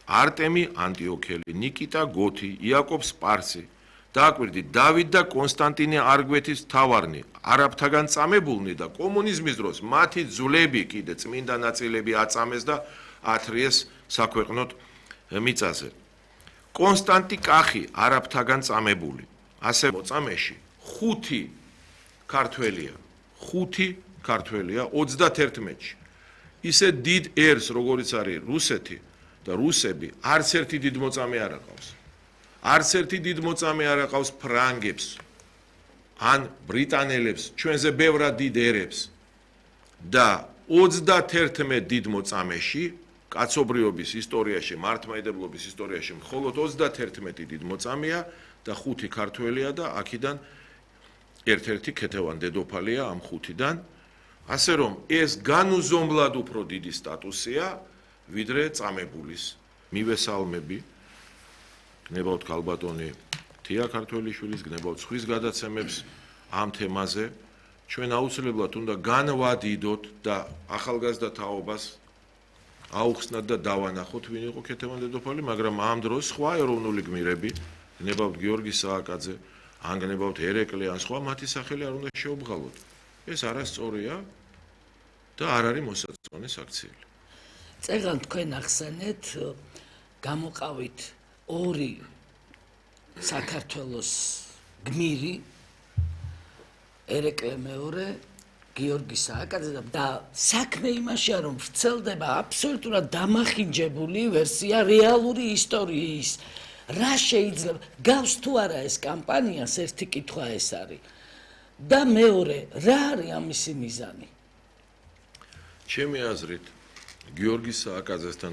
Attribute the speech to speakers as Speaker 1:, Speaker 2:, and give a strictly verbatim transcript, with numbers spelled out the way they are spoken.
Speaker 1: არტემი ანტიოქელი, ნიკიტა გოთი, იაკობ სპარსი, დააკვირდით დავით და კონსტანტინე არგვეთის თავარნი, არაბთაგან წამებულნი და კომუნიზმის დროს მათი ძვლები კიდე წმინდა ნაწილები აწამეს და ათრიეს საქვეყნოდ მიწაზე. კონსტანტი კახი არაბთაგან წამებული, ასე მოწამეში ხუთი ქართველია, ხუთი ქართველია ოცდაათში. ისე დიდ ერს, როგორიც არის რუსეთი და რუსები, არც ერთი დიდ მოწამე არ აყავს. არც ერთი დიდ მოწამე არ აყავს ფრანგებს, ან ბრიტანელებს, ჩვენზე ბევრად დიდ ერებს და ოცდაათში დიდ მოწამეში, კაცობრიობის ისტორიაში, მართლმადიდებლობის ისტორიაში მხოლოდ ოცდაათში დიდ მოწამეა და ხუთი ქართველია და აქედან ერთ-ერთი ქეთევან დედოფალია ამ ხუთიდან, ასე რომ ეს განუზომლად უფრო დიდი სტატუსია, ვიდრე წამებულის. მივესალმები გნებავთ ქალბატონი თია ქართველიშვილის, გნებავთ სხვის გადაცემებს ამ თემაზე. ჩვენ აუცილებლად უნდა განვადიდოთ და ახალგაზრდა თაობას აუხსნათ და დავანახოთ, ვინ იყო ქეთევან დედოფალი, მაგრამ ამ დროს სხვა ეროვნული გმირები, გნებავთ გიორგი სააკაძე, ან გნებავთ ერეკლე, ან სხვა მათი სახელი არ უნდა შეუბღალოთ. ეს არასწორია და არ არის მოსაწონი საქციელი.
Speaker 2: წეგან თქვენ ახსენეთ, გამოყავით ორი საქართველოს გმირი, ერეკლე მეორე, გიორგი სააკაძე და საქმე იმაშია, რომ ვრცელდება აბსოლუტურად დამახინჯებული ვერსია რეალური ისტორიის. რა შეიძლება გავს თუ არა ეს კამპანიას, ერთი კითხვა ეს არის. და მეორე, რა არის ამისი მიზანი?
Speaker 1: ჩემი აზრით, გიორგი სააკაძესთან